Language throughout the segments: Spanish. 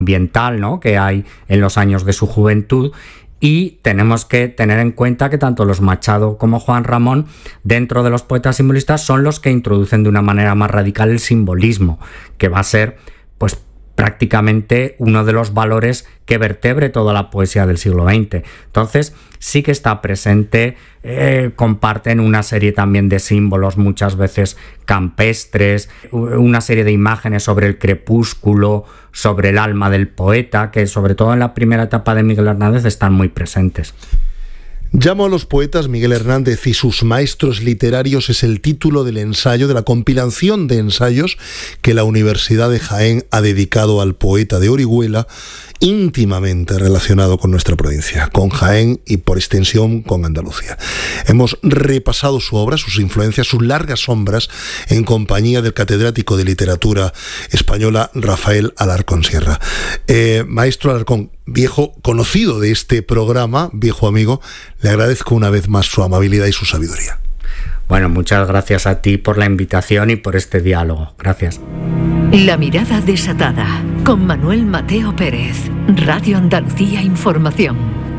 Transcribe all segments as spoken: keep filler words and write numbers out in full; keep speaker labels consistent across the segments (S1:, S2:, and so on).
S1: ambiental, ¿no?, que hay en los años de su juventud. Y tenemos que tener en cuenta que tanto los Machado como Juan Ramón, dentro de los poetas simbolistas, son los que introducen de una manera más radical el simbolismo, que va a ser, pues, prácticamente uno de los valores que vertebre toda la poesía del siglo veinte. Entonces, sí que está presente, eh, comparten una serie también de símbolos, muchas veces campestres, una serie de imágenes sobre el crepúsculo, sobre el alma del poeta, que sobre todo en la primera etapa de Miguel Hernández están muy presentes.
S2: Llamo a los poetas Miguel Hernández y sus maestros literarios es el título del ensayo, de la compilación de ensayos que la Universidad de Jaén ha dedicado al poeta de Orihuela, íntimamente relacionado con nuestra provincia, con Jaén y por extensión con Andalucía. Hemos repasado su obra, sus influencias, sus largas sombras en compañía del catedrático de literatura española Rafael Alarcón Sierra. Eh, maestro Alarcón, viejo conocido de este programa, viejo amigo, le agradezco una vez más su amabilidad y su sabiduría.
S1: Bueno, muchas gracias a ti por la invitación y por este diálogo. Gracias.
S3: La mirada desatada, con Manuel Mateo Pérez, Radio Andalucía Información.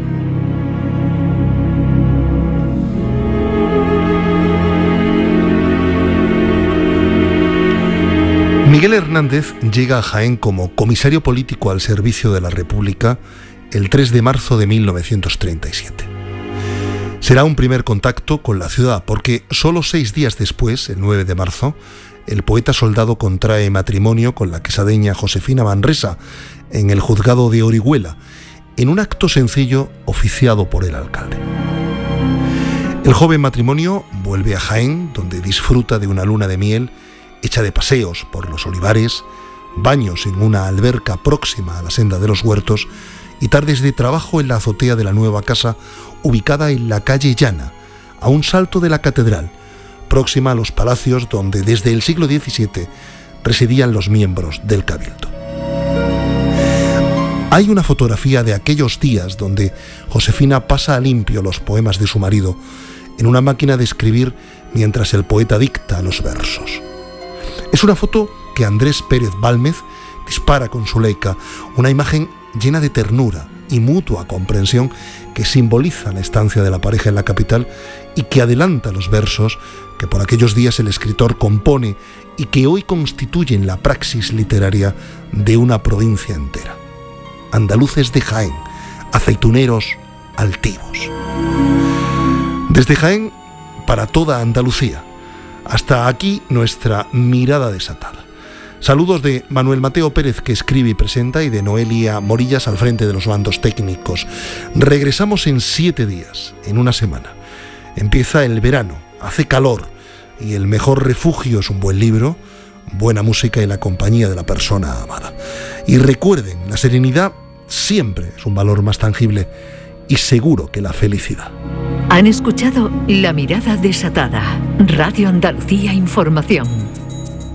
S2: Miguel Hernández llega a Jaén como comisario político al servicio de la República el tres de marzo de mil novecientos treinta y siete. Será un primer contacto con la ciudad porque solo seis días después, el nueve de marzo, el poeta soldado contrae matrimonio con la quesadeña Josefina Manresa en el juzgado de Orihuela, en un acto sencillo oficiado por el alcalde. El joven matrimonio vuelve a Jaén, donde disfruta de una luna de miel hecha de paseos por los olivares, baños en una alberca próxima a la senda de los huertos y tardes de trabajo en la azotea de la nueva casa ubicada en la calle Llana, a un salto de la catedral, próxima a los palacios donde desde el siglo diecisiete residían los miembros del Cabildo. Hay una fotografía de aquellos días donde Josefina pasa a limpio los poemas de su marido en una máquina de escribir mientras el poeta dicta los versos. Es una foto que Andrés Pérez Bálmez dispara con su Leica, una imagen llena de ternura y mutua comprensión que simboliza la estancia de la pareja en la capital y que adelanta los versos que por aquellos días el escritor compone y que hoy constituyen la praxis literaria de una provincia entera. Andaluces de Jaén, aceituneros altivos. Desde Jaén para toda Andalucía. Hasta aquí nuestra mirada desatada. Saludos de Manuel Mateo Pérez, que escribe y presenta, y de Noelia Morillas al frente de los mandos técnicos. Regresamos en siete días, en una semana. Empieza el verano, hace calor, y el mejor refugio es un buen libro, buena música y la compañía de la persona amada. Y recuerden, la serenidad siempre es un valor más tangible y seguro que la felicidad.
S3: Han escuchado La mirada desatada, Radio Andalucía Información.